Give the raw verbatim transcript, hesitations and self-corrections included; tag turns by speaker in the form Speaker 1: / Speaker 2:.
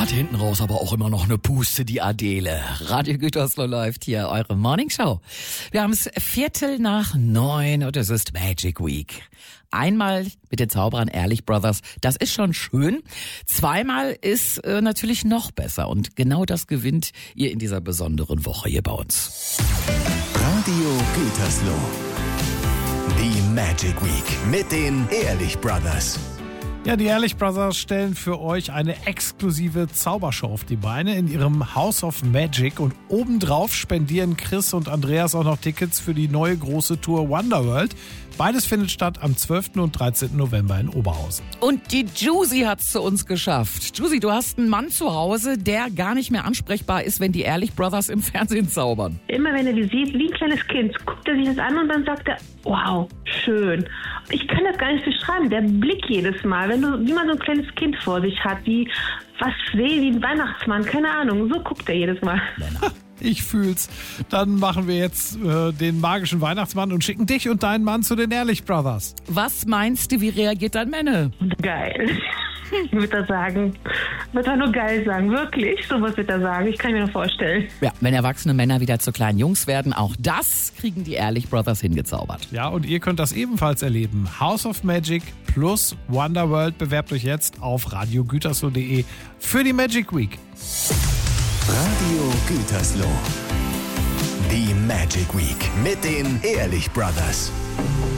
Speaker 1: Hat hinten raus aber auch immer noch eine Puste, die Adele. Radio Gütersloh läuft hier, eure Morningshow. Wir haben es Viertel nach neun und es ist Magic Week. Einmal mit den Zauberern Ehrlich Brothers, das ist schon schön. Zweimal ist äh, natürlich noch besser und genau das gewinnt ihr in dieser besonderen Woche hier bei uns.
Speaker 2: Radio Gütersloh. Die Magic Week mit den Ehrlich Brothers.
Speaker 3: Ja, die Ehrlich Brothers stellen für euch eine exklusive Zaubershow auf die Beine in ihrem House of Magic und obendrauf spendieren Chris und Andreas auch noch Tickets für die neue große Tour Wonderworld. Beides findet statt am zwölften und dreizehnten November in Oberhausen.
Speaker 1: Und die Juicy hat's zu uns geschafft. Juicy, du hast einen Mann zu Hause, der gar nicht mehr ansprechbar ist, wenn die Ehrlich Brothers im Fernsehen zaubern.
Speaker 4: Immer wenn er die sieht, wie ein kleines Kind, guckt er sich das an und dann sagt er, wow, schön. Ich kann das gar nicht beschreiben. Der Blick jedes Mal, wenn du, wie man so ein kleines Kind vor sich hat, wie was sehe, wie ein Weihnachtsmann, keine Ahnung, so guckt er jedes Mal.
Speaker 3: Ich fühl's. Dann machen wir jetzt äh, den magischen Weihnachtsmann und schicken dich und deinen Mann zu den Ehrlich Brothers.
Speaker 1: Was meinst du, wie reagiert dein Männer?
Speaker 4: Geil. Wird er sagen. Wird er nur geil sagen. Wirklich, sowas wird er sagen. Ich kann mir nur vorstellen.
Speaker 1: Ja, wenn erwachsene Männer wieder zu kleinen Jungs werden, auch das kriegen die Ehrlich Brothers hingezaubert.
Speaker 3: Ja, und ihr könnt das ebenfalls erleben. House of Magic plus Wonderworld. Bewerbt euch jetzt auf radio gütersloh punkt de für die Magic Week.
Speaker 2: Radio Gütersloh. Die Magic Week mit den Ehrlich Brothers.